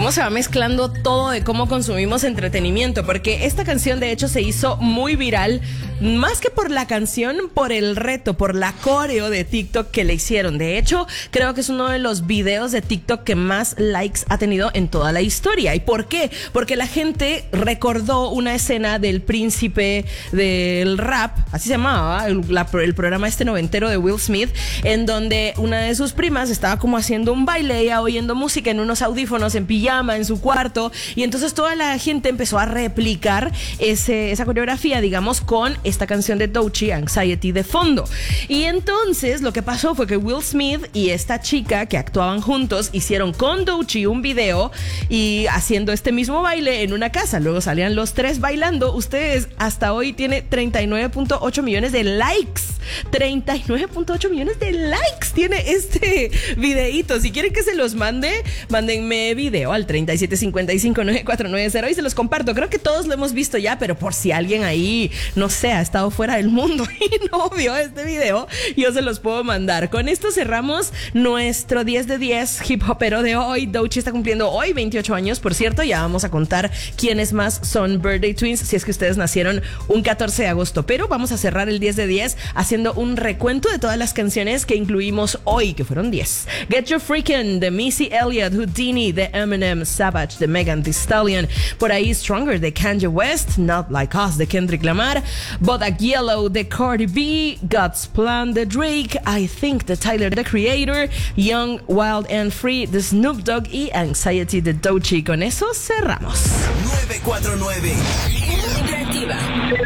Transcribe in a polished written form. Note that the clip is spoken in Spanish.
cómo se va mezclando todo de cómo consumimos entretenimiento, porque esta canción de hecho se hizo muy viral, más que por la canción, por el reto, por la coreo de TikTok que le hicieron. De hecho, creo que es uno de los videos de TikTok que más likes ha tenido en toda la historia. ¿Y por qué? Porque la gente recordó una escena del príncipe del rap, así se llamaba, el programa este noventero de Will Smith, en donde una de sus primas estaba como haciendo un baile, ella oyendo música en unos audífonos, en pijama, en su cuarto, y entonces toda la gente empezó a replicar esa coreografía, digamos, con esta canción de Doechii, Anxiety, de fondo. Y entonces lo que pasó fue que Will Smith y esta chica que actuaban juntos hicieron con Doechii un video y haciendo este mismo baile en una casa. Luego salían los tres bailando. Ustedes, hasta hoy tiene 39.8 millones de likes. 39.8 millones de likes tiene este videíto. Si quieren que se los mande, mándenme video al 37559490 y se los comparto. Creo que todos lo hemos visto ya, pero por si alguien ahí, no sé, ha estado fuera del mundo y no vio este video, yo se los puedo mandar. Con esto cerramos nuestro 10 de 10 hip hopero de hoy. Doechii está cumpliendo hoy 28 años, por cierto. Ya vamos a contar quiénes más son birthday twins, si es que ustedes nacieron un 14 de agosto. Pero vamos a cerrar el 10 de 10 haciendo un recuento de todas las canciones que incluimos hoy, que fueron 10. Get Your Freakin' de Missy Elliott, Houdini de Eminem, Savage de Megan Thee Stallion, por ahí Stronger de Kanye West, Not Like Us de Kendrick Lamar, Bodak Yellow de Cardi B, God's Plan de Drake, I Think de Tyler the Creator, Young, Wild and Free de Snoop Dogg y Anxiety de Doechii. Con eso cerramos. 949 Interactiva.